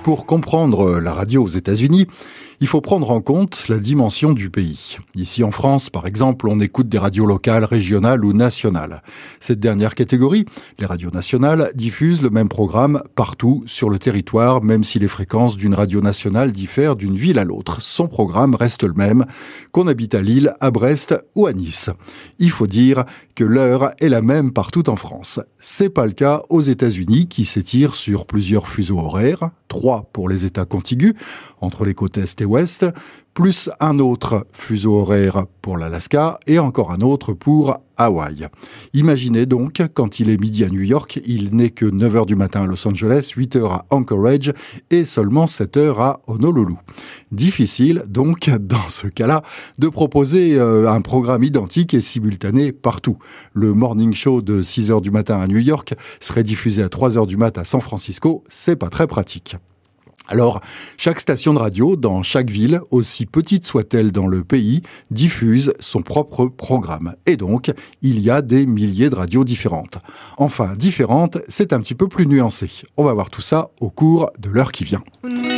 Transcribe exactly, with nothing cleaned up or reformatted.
Pour comprendre la radio aux États-Unis, il faut prendre en compte la dimension du pays. Ici en France, par exemple, on écoute des radios locales, régionales ou nationales. Cette dernière catégorie, les radios nationales, diffusent le même programme partout sur le territoire, même si les fréquences d'une radio nationale diffèrent d'une ville à l'autre. Son programme reste le même, qu'on habite à Lille, à Brest ou à Nice. Il faut dire que l'heure est la même partout en France. C'est pas le cas aux États-Unis, qui s'étirent sur plusieurs fuseaux horaires, trois pour les États contigus, entre les côtes Est et Ouest, plus un autre fuseau horaire pour l'Alaska et encore un autre pour Hawaï. Imaginez donc, quand il est midi à New York, il n'est que neuf heures du matin à Los Angeles, huit heures à Anchorage et seulement sept heures à Honolulu. Difficile donc, dans ce cas-là, de proposer euh, un programme identique et simultané partout. Le morning show de six heures du matin à New York serait diffusé à trois heures du matin à San Francisco, c'est pas très pratique. Alors, chaque station de radio, dans chaque ville, aussi petite soit-elle dans le pays, diffuse son propre programme. Et donc, il y a des milliers de radios différentes. Enfin, différentes, c'est un petit peu plus nuancé. On va voir tout ça au cours de l'heure qui vient.